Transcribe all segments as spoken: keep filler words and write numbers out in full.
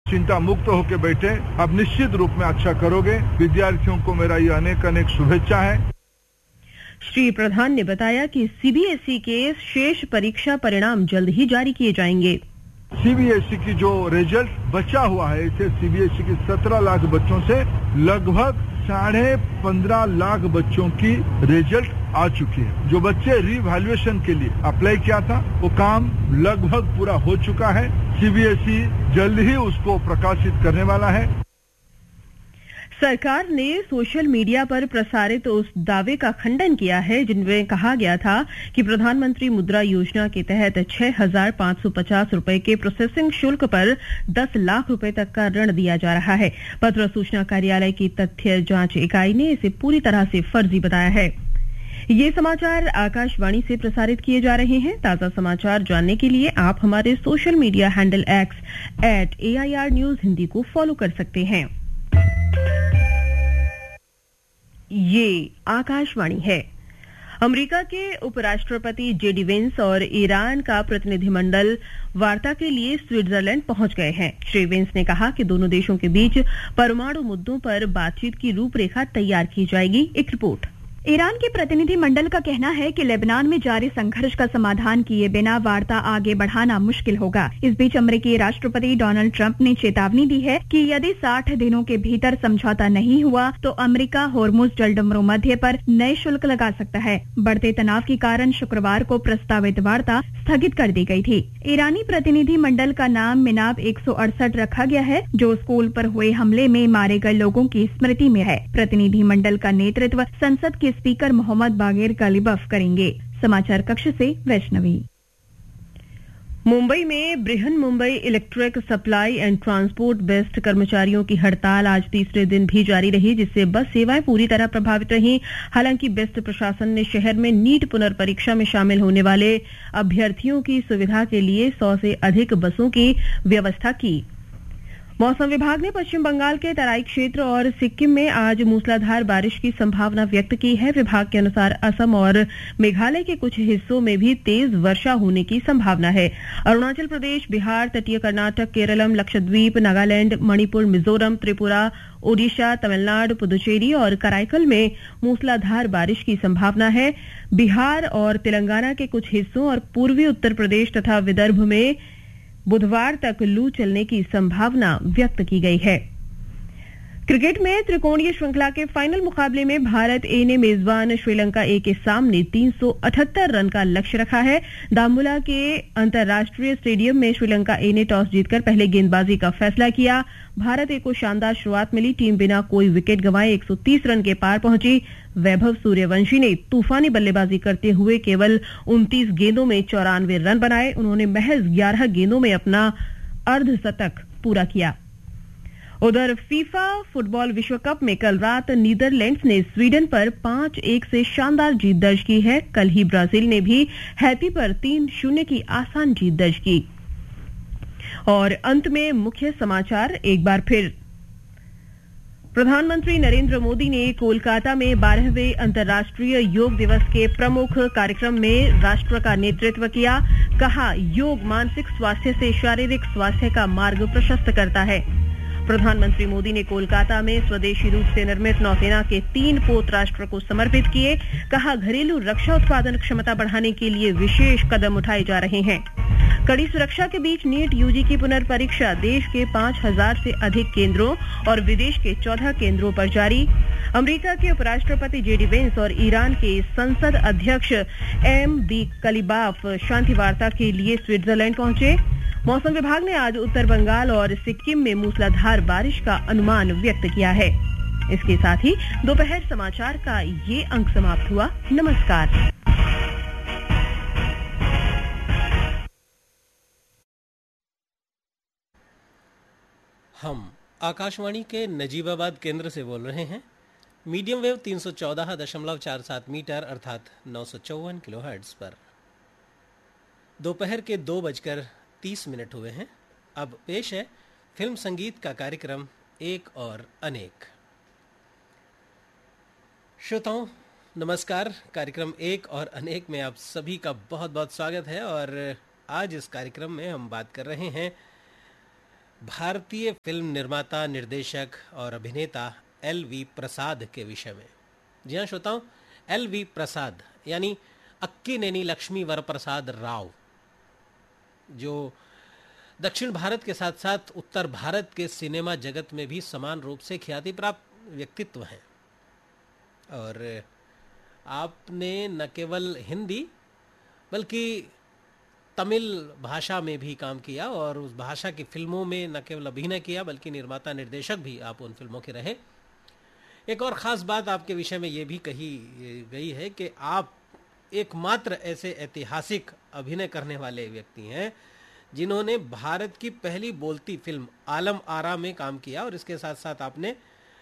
चिंता मुक्त होकर बैठे, आप निश्चित रूप में अच्छा करोगे। विद्यार्थियों को मेरा ये अनेक अनेक शुभेच्छा है। श्री प्रधान ने बताया कि सीबीएसई के शेष परीक्षा परिणाम जल्द ही जारी किए जाएंगे। सीबीएसई की जो रिजल्ट बचा हुआ है, इसे सीबीएसई की सत्रह लाख बच्चों से लगभग साढ़े पंद्रह लाख बच्चों की रिजल्ट आ चुकी है। जो बच्चे रीवैल्यूएशन के लिए अप्लाई किया था, वो काम लगभग पूरा हो चुका है। सीबीएसई जल्द ही उसको प्रकाशित करने वाला है। सरकार ने सोशल मीडिया पर प्रसारित उस दावे का खंडन किया है जिनमें कहा गया था कि प्रधानमंत्री मुद्रा योजना के तहत छह हजार पांच सौ पचास रुपए के प्रोसेसिंग शुल्क पर दस लाख रुपए तक का ऋण दिया जा रहा है। पत्र सूचना कार्यालय की तथ्य जांच इकाई ने इसे पूरी तरह से फर्जी बताया है। ये समाचार आकाशवाणी से प्रसारित किए जा रहे हैं। ताजा समाचार जानने के लिए आप हमारे social media handle x eight A I R news Hindi को फॉलो कर सकते हैं। ये आकाशवाणी है। अमेरिका के उपराष्ट्रपति जेडी वेंस और ईरान का प्रतिनिधिमंडल वार्ता के लिए स्विट्जरलैंड पहुंच गए हैं। श्री वेंस ने कहा कि दोनों देशों के बीच परमाणु मुद्दों पर बातचीत की रूपरेखा तैयार की जाएगी। एक रिपोर्ट। ईरान के प्रतिनिधि मंडल का कहना है कि लेबनान में जारी संघर्ष का समाधान किए बिना वार्ता आगे बढ़ाना मुश्किल होगा। इस बीच अमेरिकी राष्ट्रपति डोनाल्ड ट्रंप ने चेतावनी दी है कि यदि साठ दिनों के भीतर समझौता नहीं हुआ तो अमेरिका होर्मुज जलडमरू मध्य पर नए शुल्क लगा सकता है। बढ़ते तनाव के कारण शुक्रवार को प्रस्तावित वार्ता स्थगित कर दी गई थी। ईरानी प्रतिनिधि मंडल का नाम मिनाब एक सौ अड़सठ रखा गया है, जो स्कूल पर हुए हमले में मारे गए लोगों की स्मृति में है। प्रतिनिधि मंडल का नेतृत्व संसद के स्पीकर मोहम्मद बागेर गलीबफ करेंगे। समाचार कक्ष से वैष्णवी। मुंबई में Brihan Mumbai electric supply and transport best कर्मचारियों की हड़ताल आज तीसरे दिन भी जारी रही, जिससे बस सेवाएं पूरी तरह प्रभावित रहीं। हालांकि बेस्ट प्रशासन ने शहर में नीट पुनर्परीक्षा में शामिल होने वाले अभ्यर्थियों की सुविधा के लिए सौ से अधिक बसों की व्यवस्था की। मौसम विभाग ने पश्चिम बंगाल के तराई क्षेत्र और सिक्किम में आज मूसलाधार बारिश की संभावना व्यक्त की है। विभाग के अनुसार असम और मेघालय के कुछ हिस्सों में भी तेज वर्षा होने की संभावना है। अरुणाचल प्रदेश, बिहार, तटीय कर्नाटक, केरलम, लक्षद्वीप, नागालैंड, मणिपुर, मिजोरम, त्रिपुरा, ओडिशा, तमिलनाडु, पुदुचेरी और कराईकल में मूसलाधार बारिश की संभावना है। बिहार और तेलंगाना के कुछ हिस्सों और पूर्वी उत्तर प्रदेश तथा विदर्भ में बुधवार तक लू चलने की संभावना व्यक्त की गई है। क्रिकेट में त्रिकोणीय श्रृंखला के फाइनल मुकाबले में भारत ए ने मेजबान श्रीलंका ए के सामने तीन सौ अठहत्तर रन का लक्ष्य रखा है। दामुला के अंतर्राष्ट्रीय स्टेडियम में श्रीलंका ए ने टॉस जीतकर पहले गेंदबाजी का फैसला किया। भारत ए को शानदार शुरुआत मिली। टीम बिना कोई विकेट गंवाए एक सौ तीस रन के पार पहुंची। वैभव सूर्यवंशी ने तूफानी बल्लेबाजी करते हुए केवल उनतीस गेंदों में चौरानवे रन बनाए। उन्होंने महज ग्यारह गेंदों में अपना अर्धशतक पूरा किया। उधर फीफा फुटबॉल विश्व कप में कल रात नीदरलैंड्स ने स्वीडन पर पांच एक से शानदार जीत दर्ज की है। कल ही ब्राजील ने भी हैती पर तीन शून्य की आसान जीत दर्ज की। और अंत में मुख्य समाचार एक बार फिर। प्रधानमंत्री नरेंद्र मोदी ने कोलकाता में बारहवें अंतर्राष्ट्रीय योग दिवस के प्रमुख कार्यक्रम में राष्ट्र का नेतृत्व किया। कहा, योग मानसिक स्वास्थ्य से शारीरिक स्वास्थ्य का मार्ग प्रशस्त करता है। प्रधानमंत्री मोदी ने कोलकाता में स्वदेशी रूप से निर्मित नौसेना के तीन पोत राष्ट्र को समर्पित किए। कहा, घरेलू रक्षा उत्पादन क्षमता बढ़ाने के लिए विशेष कदम उठाए जा रहे हैं। कड़ी सुरक्षा के बीच नीट यूजी की पुनर्परीक्षा देश के पांच हजार से अधिक केंद्रों और विदेश के चौदह केंद्रों पर जारी। अमेरिका के उपराष्ट्रपति जेडी वेंस और ईरान के संसद अध्यक्ष एम बी कलीबाफ शांति वार्ता के लिए स्विट्जरलैंड पहुंचे। मौसम विभाग ने आज उत्तर बंगाल और सिक्किम में मूसलाधार बारिश का अनुमान व्यक्त किया है। इसके साथ ही दोपहर समाचार का ये अंक समाप्त हुआ। नमस्कार। हम आकाशवाणी के नजीबाबाद केंद्र से बोल रहे हैं। मीडियम वेव तीन सौ चौदह दशमलव चार सात मीटर अर्थात नौ सौ चौवन किलो हर्ट्ज पर दोपहर के दो बजकर तीस मिनट हुए हैं। अब पेश है फिल्म संगीत का कार्यक्रम एक और अनेक। श्रोताओं नमस्कार। कार्यक्रम एक और अनेक में आप सभी का बहुत बहुत स्वागत है। और आज इस कार्यक्रम में हम बात कर रहे हैं भारतीय फिल्म निर्माता, निर्देशक और अभिनेता एल वी प्रसाद के विषय में। जी हाँ श्रोताओं, एल वी प्रसाद यानी अक्किनेनी लक्ष्मी वरप्रसाद राव, जो दक्षिण भारत के साथ साथ उत्तर भारत के सिनेमा जगत में भी समान रूप से ख्याति प्राप्त व्यक्तित्व हैं। और आपने न केवल हिंदी बल्कि तमिल भाषा में भी काम किया और उस भाषा की फिल्मों में न केवल अभिनय किया बल्कि निर्माता निर्देशक भी आप उन फिल्मों के रहे। एक और ख़ास बात आपके विषय में ये भी कही गई है कि आप एकमात्र ऐसे ऐतिहासिक अभिनय करने वाले व्यक्ति हैं जिन्होंने भारत की पहली बोलती फिल्म आलम आरा में काम किया। और इसके साथ साथ आपने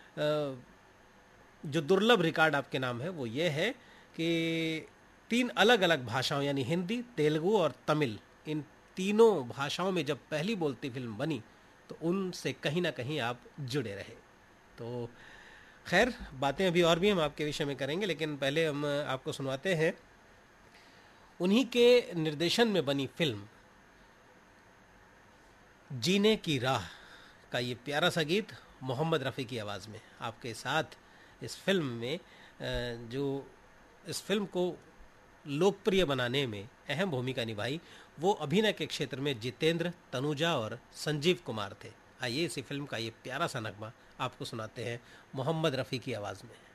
जो दुर्लभ रिकॉर्ड आपके नाम है वो ये है कि तीन अलग अलग भाषाओं यानी हिंदी, तेलुगु और तमिल, इन तीनों भाषाओं में जब पहली बोलती फिल्म बनी तो उनसे कहीं ना कहीं आप जुड़े रहे। तो खैर, बातें अभी और भी हम आपके विषय में करेंगे, लेकिन पहले हम आपको सुनवाते हैं उन्हीं के निर्देशन में बनी फिल्म जीने की राह का ये प्यारा सा गीत मोहम्मद रफ़ी की आवाज़ में। आपके साथ इस फिल्म में जो इस फिल्म को लोकप्रिय बनाने में अहम भूमिका निभाई वो अभिनय के क्षेत्र में जितेंद्र, तनुजा और संजीव कुमार थे। आइए इसी फिल्म का ये प्यारा सा नगमा आपको सुनाते हैं मोहम्मद रफ़ी की आवाज़ में।